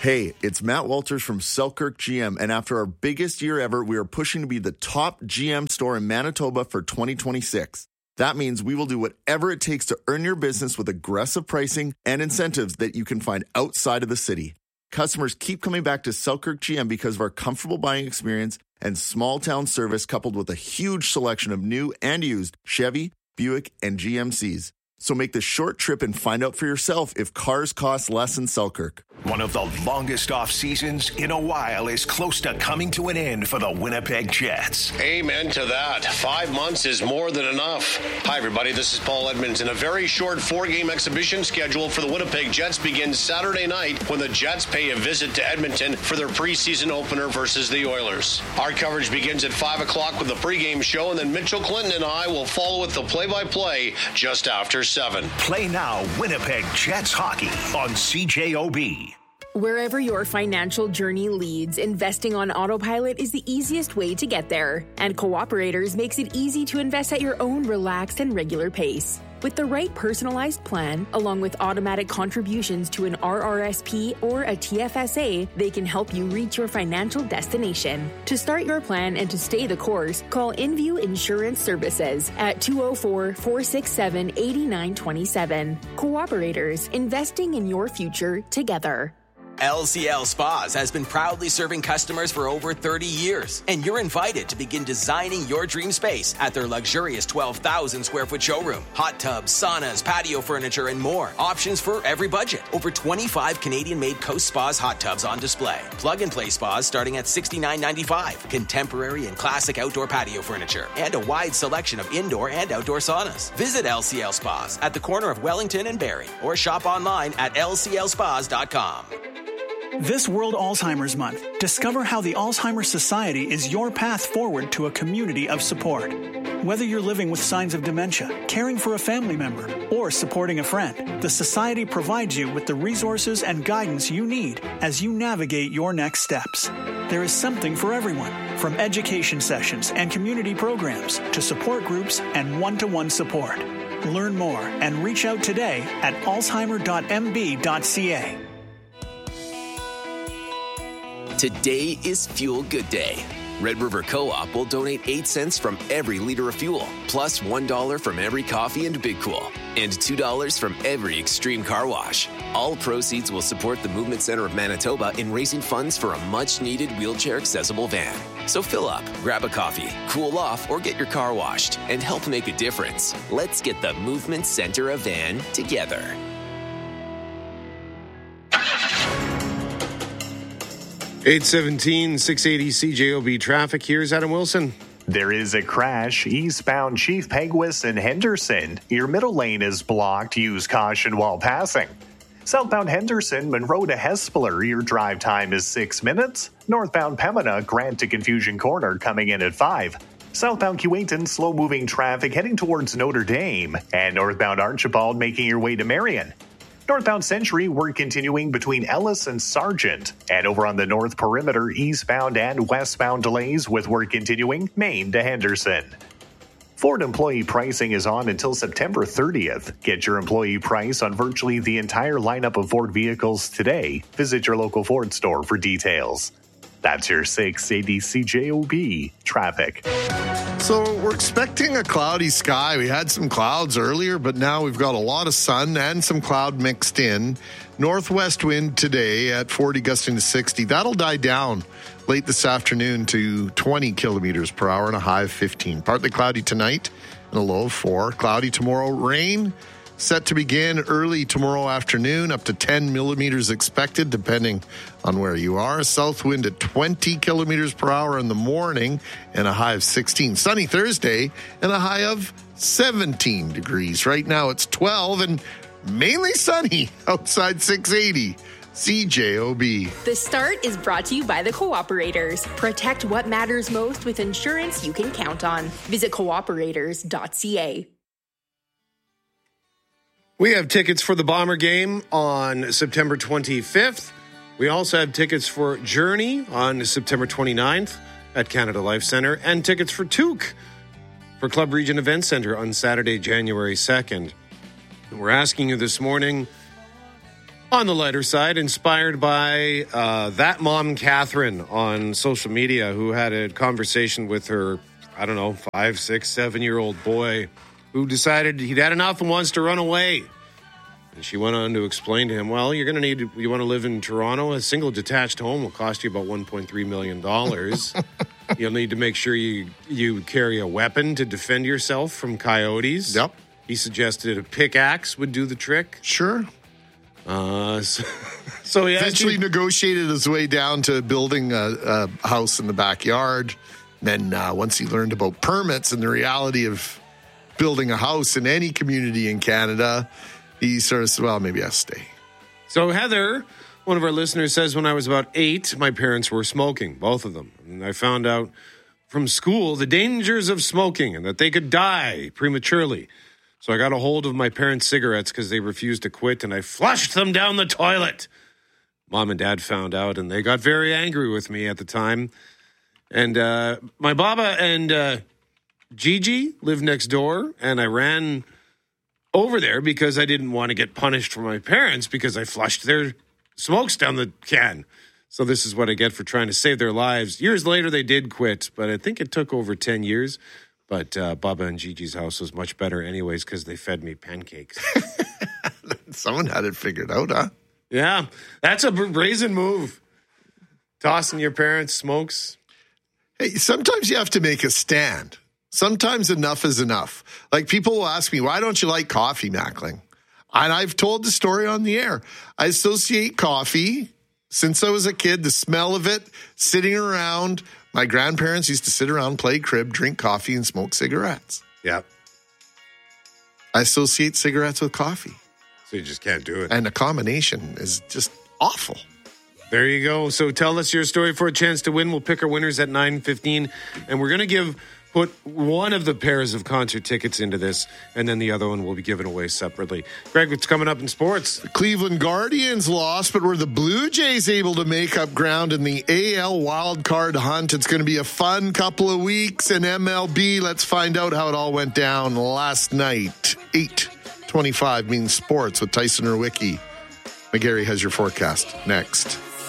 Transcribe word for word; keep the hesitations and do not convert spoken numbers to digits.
Hey, it's Matt Walters from Selkirk G M, and after our biggest year ever, we are pushing to be the top G M store in Manitoba for twenty twenty-six. That means we will do whatever it takes to earn your business with aggressive pricing and incentives that you can find outside of the city. Customers keep coming back to Selkirk G M because of our comfortable buying experience and small town service, coupled with a huge selection of new and used Chevy, Buick, and G M Cs. So make the short trip and find out for yourself if cars cost less in Selkirk. One of the longest off seasons in a while is close to coming to an end for the Winnipeg Jets. Amen to that. Five months is more than enough. Hi, everybody. This is Paul Edmonton. A very short four-game exhibition schedule for the Winnipeg Jets begins Saturday night when the Jets pay a visit to Edmonton for their preseason opener versus the Oilers. Our coverage begins at five o'clock with the pregame show, and then Mitchell Clinton and I will follow with the play-by-play just after seven. Play now Winnipeg Jets hockey on C J O B. Wherever your financial journey leads, investing on autopilot is the easiest way to get there. And Cooperators makes it easy to invest at your own relaxed and regular pace. With the right personalized plan, along with automatic contributions to an R R S P or a T F S A, they can help you reach your financial destination. To start your plan and to stay the course, call InView Insurance Services at two oh four, four six seven, eight nine two seven. Cooperators, investing in your future together. L C L Spas has been proudly serving customers for over thirty years, and you're invited to begin designing your dream space at their luxurious twelve thousand square foot showroom. Hot tubs, saunas, patio furniture, and more. Options for every budget. Over twenty-five Canadian-made Coast Spas hot tubs on display. Plug-and-play spas starting at sixty-nine ninety-five. Contemporary and classic outdoor patio furniture, and a wide selection of indoor and outdoor saunas. Visit L C L Spas at the corner of Wellington and Barrie, or shop online at L C L spas dot com. This World Alzheimer's Month, discover how the Alzheimer's Society is your path forward to a community of support. Whether you're living with signs of dementia, caring for a family member, or supporting a friend, the Society provides you with the resources and guidance you need as you navigate your next steps. There is something for everyone, from education sessions and community programs to support groups and one-to-one support. Learn more and reach out today at alzheimer dot m b dot c a. Today is Fuel Good Day. Red River Co-op will donate eight cents from every liter of fuel, plus one dollar from every coffee and Big Cool, and two dollars from every Extreme Car Wash. All proceeds will support the Movement Center of Manitoba in raising funds for a much-needed wheelchair-accessible van. So fill up, grab a coffee, cool off, or get your car washed, and help make a difference. Let's get the Movement Center a van together. eight seventeen, six eighty C J O B traffic. Here's Adam Wilson. There is a crash eastbound Chief Peguis and Henderson. Your middle lane is blocked. Use caution while passing. Southbound Henderson, Monroe to Hespeler. Your drive time is six minutes. Northbound Pembina, Grant to Confusion Corner, coming in at five. Southbound Keewatin, slow-moving traffic heading towards Notre Dame. And northbound Archibald, making your way to Marion. Northbound Century, we're continuing between Ellis and Sargent. And over on the North Perimeter, eastbound and westbound delays with work continuing Maine to Henderson. Ford employee pricing is on until September thirtieth. Get your employee price on virtually the entire lineup of Ford vehicles today. Visit your local Ford store for details. That's your six eighty C J O B traffic. So we're expecting a cloudy sky. We had some clouds earlier, but now we've got a lot of sun and some cloud mixed in. Northwest wind today at forty, gusting to sixty. That'll die down late this afternoon to twenty kilometers per hour and a high of fifteen. Partly cloudy tonight and a low of four. Cloudy tomorrow. Rain set to begin early tomorrow afternoon, up to ten millimeters expected, depending on where you are. South wind at twenty kilometers per hour in the morning and a high of sixteen. Sunny Thursday and a high of seventeen degrees. Right now it's twelve and mainly sunny outside six eighty. C J O B. The Start is brought to you by the Cooperators. Protect what matters most with insurance you can count on. Visit cooperators dot c a. We have tickets for the Bomber game on September twenty-fifth. We also have tickets for Journey on September twenty-ninth at Canada Life Centre, and tickets for Took for Club Region Event Centre on Saturday, January second. And we're asking you this morning, On the lighter side, inspired by uh, that mom, Catherine, on social media, who had a conversation with her, I don't know, five, six, seven-year-old boy who decided he'd had enough and wants to run away. And she went on to explain to him, well, you're going to need, you want to live in Toronto? A single detached home will cost you about one point three million dollars. You'll need to make sure you, you carry a weapon to defend yourself from coyotes. Yep. He suggested a pickaxe would do the trick. Sure. Uh, so, so he eventually actually negotiated his way down to building a, a house in the backyard. Then uh, once he learned about permits and the reality of building a house in any community in Canada, he sort of said, well, maybe I'll stay. So Heather, one of our listeners, says, when I was about eight, my parents were smoking, both of them. And I found out from school the dangers of smoking and that they could die prematurely. So I got a hold of my parents' cigarettes because they refused to quit, and I flushed them down the toilet. Mom and Dad found out, and they got very angry with me at the time. And uh, my Baba and uh, Gigi lived next door, and I ran over there because I didn't want to get punished for my parents because I flushed their smokes down the can. So this is what I get for trying to save their lives. Years later, they did quit, but I think it took over ten years. But uh, Baba and Gigi's house was much better anyways because they fed me pancakes. Someone had it figured out, huh? Yeah, that's a brazen move. Tossing your parents' smokes. Hey, sometimes you have to make a stand. Sometimes enough is enough. Like, people will ask me, why don't you like coffee, Mackling? And I've told the story on the air. I associate coffee, since I was a kid, the smell of it, sitting around. My grandparents used to sit around, play crib, drink coffee, and smoke cigarettes. Yeah. I associate cigarettes with coffee. So you just can't do it. And the combination is just awful. There you go. So tell us your story for a chance to win. We'll pick our winners at nine fifteen. And we're going to give... Put one of the pairs of concert tickets into this, and then the other one will be given away separately. Greg, what's coming up in sports? The Cleveland Guardians lost, but were the Blue Jays able to make up ground in the A L wildcard hunt? It's going to be a fun couple of weeks in M L B. Let's find out how it all went down last night. eight twenty-five means sports with Tyson Urwicki. McGarry has your forecast next.